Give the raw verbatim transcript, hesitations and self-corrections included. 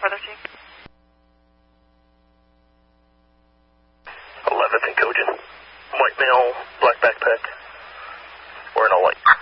weather team. eleventh and Cogent. White male, black backpack, wearing a light.